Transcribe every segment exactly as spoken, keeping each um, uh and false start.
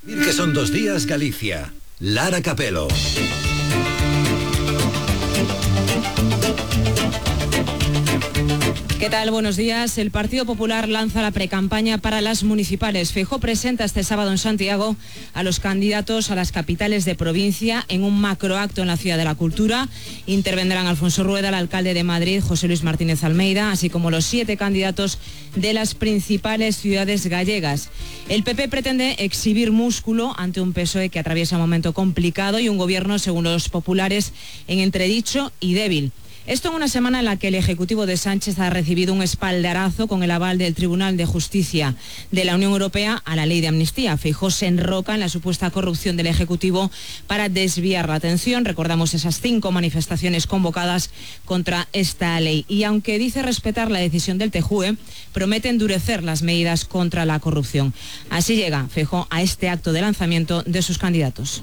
Que son dos días Galicia. Lara Capelo. ¿Qué tal? Buenos días. El Partido Popular lanza la precampaña para las municipales. Feijóo presenta este sábado en Santiago a los candidatos a las capitales de provincia en un macroacto en la Ciudad de la Cultura. Intervendrán Alfonso Rueda, el alcalde de Madrid, José Luis Martínez Almeida, así como los siete candidatos de las principales ciudades gallegas. El P P pretende exhibir músculo ante un P S O E que atraviesa un momento complicado y un gobierno, según los populares, en entredicho y débil. Esto en una semana en la que el Ejecutivo de Sánchez ha recibido un espaldarazo con el aval del Tribunal de Justicia de la Unión Europea a la ley de amnistía. Feijóo se enroca en la supuesta corrupción del Ejecutivo para desviar la atención. Recordamos esas cinco manifestaciones convocadas contra esta ley. Y aunque dice respetar la decisión del T J U E, promete endurecer las medidas contra la corrupción. Así llega Feijóo a este acto de lanzamiento de sus candidatos.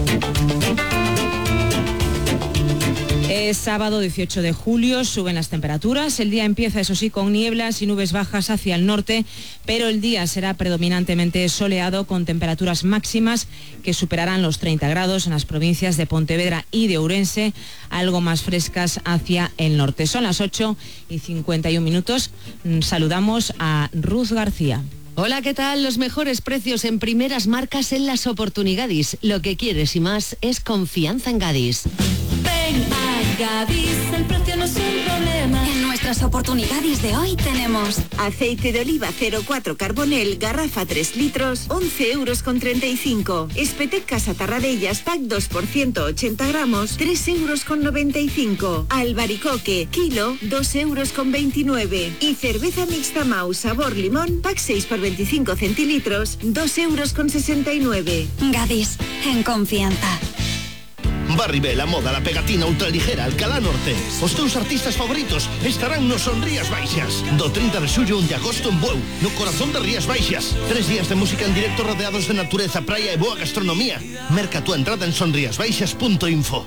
Es sábado dieciocho de julio, suben las temperaturas. El día empieza, eso sí, con nieblas y nubes bajas hacia el norte, pero el día será predominantemente soleado con temperaturas máximas que superarán los treinta grados en las provincias de Pontevedra y de Ourense, algo más frescas hacia el norte. Son las ocho y cincuenta y un minutos. Saludamos a Ruth García. Hola, ¿qué tal? Los mejores precios en primeras marcas en las Oportunigadis. Lo que quieres y más es confianza en Gadis. Ven a Gadis, el precio no es un problema. En nuestras Oportunidades de hoy tenemos aceite de oliva cero cuatro Carbonel, garrafa tres litros, once euros con treinta y cinco. Espetec Casa Tarradellas, pack dos por ciento ochenta gramos, tres euros con noventa y cinco. Albaricoque, kilo, dos euros con veintinueve. Y cerveza mixta Mau sabor limón, pack seis por veinticinco centilitros, dos euros con sesenta y nueve. Gadis, en confianza. Barribel, a moda, la pegatina ultraligera, Alcalá Norte. Os teus artistas favoritos estarán no Son Rías Baixas. Do treinta de xullo un de agosto en Bueu, no corazón de Rías Baixas. Tres días de música en directo rodeados de natureza, praia e boa gastronomía. Merca tu entrada en sonriasbaixas punto info.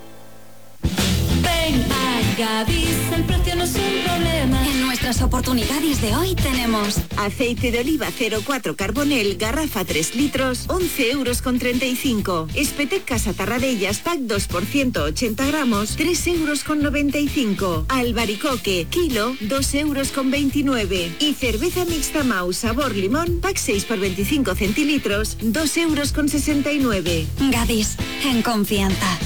Ven a Gadis, el precio no es un problema. En nuestras Oportunidades de hoy tenemos aceite de oliva cero cuatro Carbonel, garrafa tres litros, once euros con treinta y cinco. Espetec Casa Tarradellas, pack dos por ciento ochenta gramos, tres euros con noventa y cinco. Albaricoque, kilo, dos euros con veintinueve. Y cerveza mixta Mau sabor limón, pack seis por veinticinco centilitros, dos euros con sesenta y nueve. Gadis, en confianza.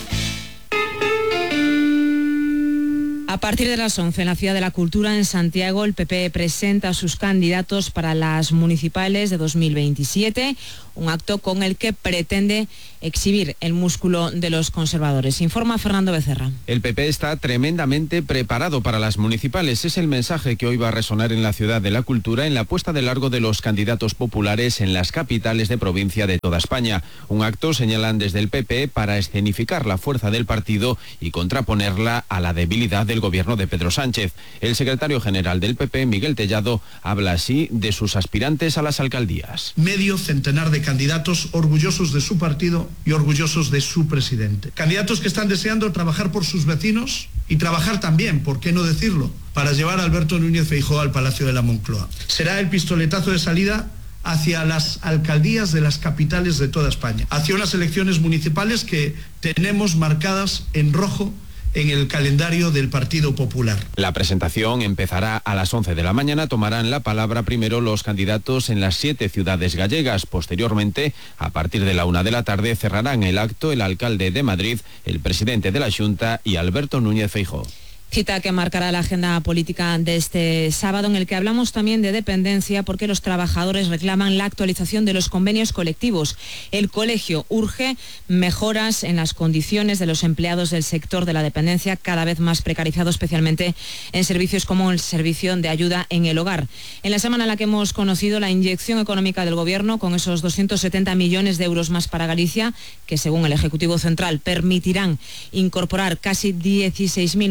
A partir de las once en la Ciudad de la Cultura, en Santiago, el P P presenta a sus candidatos para las municipales de dos mil veintisiete, un acto con el que pretende exhibir el músculo de los conservadores. Informa Fernando Becerra. El P P está tremendamente preparado para las municipales. Es el mensaje que hoy va a resonar en la Ciudad de la Cultura en la puesta de largo de los candidatos populares en las capitales de provincia de toda España. Un acto, señalan desde el P P, para escenificar la fuerza del partido y contraponerla a la debilidad del gobierno de Pedro Sánchez. El secretario general del P P, Miguel Tellado, habla así de sus aspirantes a las alcaldías. Medio centenar de candidatos orgullosos de su partido y orgullosos de su presidente. Candidatos que están deseando trabajar por sus vecinos y trabajar también, ¿por qué no decirlo?, para llevar a Alberto Núñez Feijóo al Palacio de la Moncloa. Será el pistoletazo de salida hacia las alcaldías de las capitales de toda España, hacia unas elecciones municipales que tenemos marcadas en rojo en el calendario del Partido Popular. La presentación empezará a las once de la mañana. Tomarán la palabra primero los candidatos en las siete ciudades gallegas. Posteriormente, a partir de la una de la tarde, cerrarán el acto el alcalde de Madrid, el presidente de la Xunta y Alberto Núñez Feijóo. Cita que marcará la agenda política de este sábado, en el que hablamos también de dependencia, porque los trabajadores reclaman la actualización de los convenios colectivos. El colegio urge mejoras en las condiciones de los empleados del sector de la dependencia, cada vez más precarizado, especialmente en servicios como el servicio de ayuda en el hogar. En la semana en la que hemos conocido la inyección económica del Gobierno, con esos doscientos setenta millones de euros más para Galicia, que según el Ejecutivo Central permitirán incorporar casi dieciséis mil nuevas personas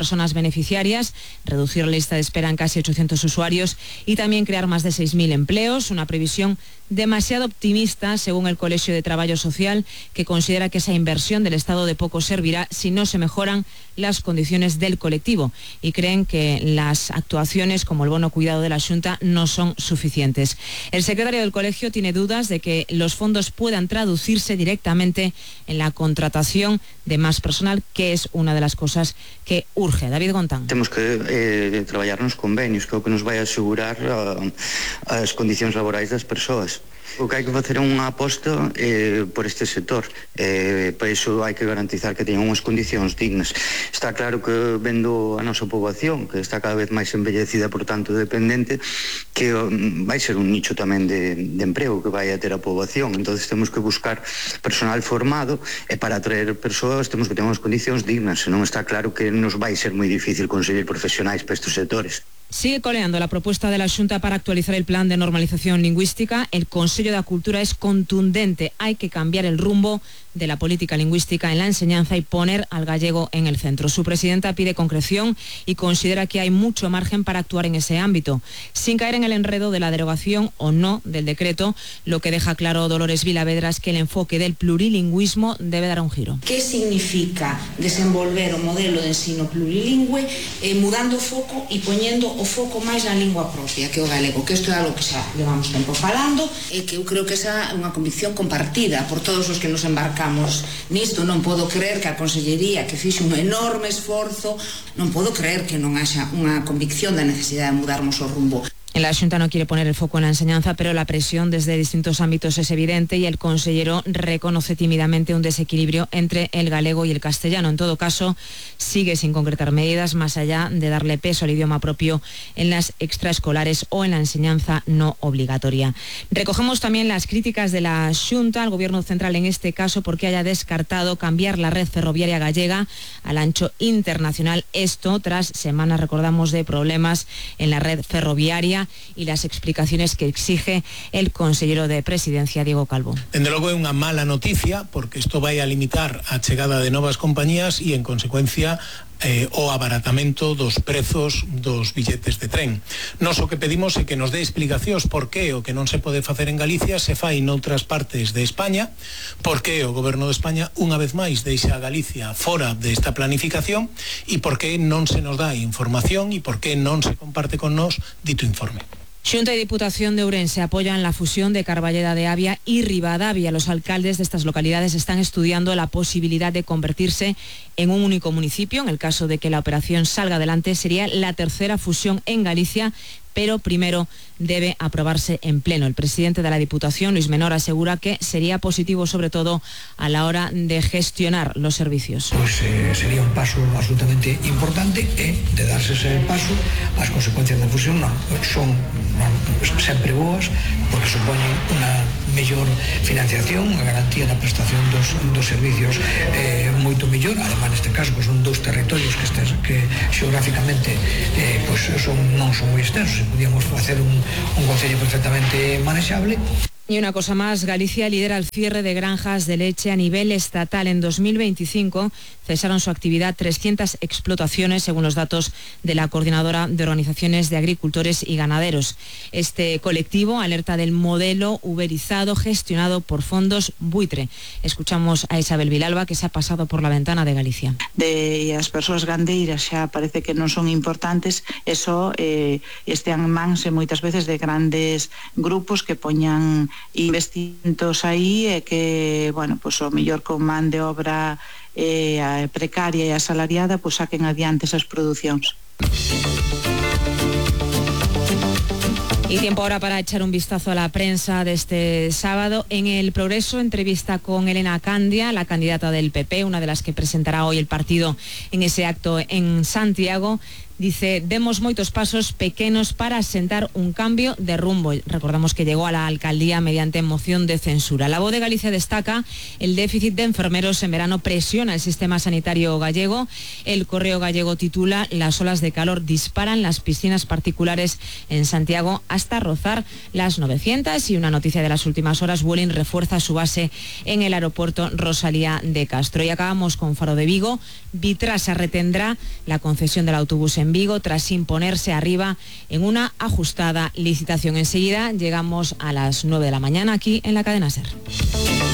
personas beneficiarias, reducir la lista de espera en casi ochocientos usuarios y también crear más de seis mil empleos, una previsión demasiado optimista según el Colegio de Trabajo Social, que considera que esa inversión del Estado de poco servirá si no se mejoran las condiciones del colectivo, y creen que las actuaciones como el bono cuidado de la Xunta no son suficientes. El secretario del colegio tiene dudas de que los fondos puedan traducirse directamente en la contratación de más personal, que es una de las cosas que urge. David Gontán. Temos que eh, traballar nos convenios, que é o que nos vai asegurar uh, as condicións laborais das persoas. O que hai que facer é unha aposta eh, por este sector. Eh, para iso hai que garantizar que teñan unhas condicións dignas. Está claro que vendo a nosa poboación, que está cada vez máis envellecida, por tanto dependente, que um, vai ser un nicho tamén de, de emprego que vai a ter a poboación. Entonces temos que buscar personal formado, e para atraer persoas temos que ter unhas condicións dignas, senón está claro que nos vai ser moi difícil conseguir profesionais para estes sectores. Sigue coleando la propuesta de la Xunta para actualizar el plan de normalización lingüística. El Consello de Cultura es contundente. Hay que cambiar el rumbo de la política lingüística en la enseñanza y poner al gallego en el centro. Su presidenta pide concreción y considera que hay mucho margen para actuar en ese ámbito, sin caer en el enredo de la derogación o no del decreto, lo que deja claro Dolores Vilavedras que el enfoque del plurilingüismo debe dar un giro. ¿Qué significa desenvolver un modelo de ensino plurilingüe eh, mudando o foco e poñendo o foco máis na lingua propia, que é o galego, que isto é algo que xa levamos tempo falando e que eu creo que esa é unha convicción compartida por todos os que nos embarcamos nisto. Non podo creer que a Consellería, que fixe un enorme esforzo, non podo creer que non haxa unha convicción da necesidade de mudarmos o rumbo. La Xunta no quiere poner el foco en la enseñanza, pero la presión desde distintos ámbitos es evidente y el consellero reconoce tímidamente un desequilibrio entre el galego y el castellano. En todo caso, sigue sin concretar medidas más allá de darle peso al idioma propio en las extraescolares o en la enseñanza no obligatoria. Recogemos también las críticas de la Xunta al Gobierno central en este caso porque haya descartado cambiar la red ferroviaria gallega al ancho internacional. Esto tras semanas, recordamos, de problemas en la red ferroviaria y las explicaciones que exige el consellero de Presidencia, Diego Calvo. Dende logo é unha mala noticia porque isto vai a limitar a chegada de novas compañías e en consecuencia Eh, o abaratamento dos prezos dos billetes de tren. Nos o que pedimos é que nos dé explicacións por que o que non se pode facer en Galicia se fai noutras partes de España, por que o Goberno de España unha vez máis deixa a Galicia fora desta planificación e por que non se nos dá información e por que non se comparte con nós dito informe. Xunta y Diputación de Ourense apoyan la fusión de Carballeda de Avia y Ribadavia. Los alcaldes de estas localidades están estudiando la posibilidad de convertirse en un único municipio. En el caso de que la operación salga adelante, sería la tercera fusión en Galicia, pero primero debe aprobarse en pleno. El presidente de la Diputación, Luis Menor, asegura que sería positivo sobre todo a la hora de gestionar los servicios. Pues eh, sería un paso absolutamente importante e de darse ese paso as consecuencias da fusión non, son non, sempre boas porque supoñen unha mellor financiación, unha garantía da prestación dos, dos servicios eh, moito mellor. Además, neste caso, pues, son dous territorios que, estes, que xeográficamente eh, pues, son, non son moi extensos. Podíamos hacer un, un concello perfectamente manejable. Y una cosa más, Galicia lidera el cierre de granjas de leche a nivel estatal. En dos mil veinticinco cesaron su actividad trescientas explotaciones, según los datos de la Coordinadora de Organizaciones de Agricultores y Ganaderos. Este colectivo alerta del modelo uberizado gestionado por fondos buitre. Escuchamos a Isabel Vilalba, que se ha pasado por la ventana de Galicia. De as persoas gandeiras xa parece que non son importantes, eso eh, estean en mans moitas veces de grandes grupos que poñan investimentos aí e que, bueno, pues o mellor con man de obra eh, precaria e asalariada, pues saquen adiante esas producións. Y tiempo ahora para echar un vistazo a la prensa de este sábado. En El Progreso, entrevista con Elena Candia, la candidata del P P, una de las que presentará hoy el partido en ese acto en Santiago. Dice, demos moitos pasos pequenos para asentar un cambio de rumbo. Recordamos que llegó a la alcaldía mediante moción de censura. La Voz de Galicia destaca el déficit de enfermeros en verano presiona el sistema sanitario gallego. El Correo Gallego titula, las olas de calor disparan las piscinas particulares en Santiago hasta rozar las novecientas. Y una noticia de las últimas horas, Vueling refuerza su base en el aeropuerto Rosalía de Castro. Y acabamos con Faro de Vigo. Vitrasa retendrá la concesión del autobús en Vigo tras imponerse arriba en una ajustada licitación. Enseguida llegamos a las nueve de la mañana aquí en la cadena SER.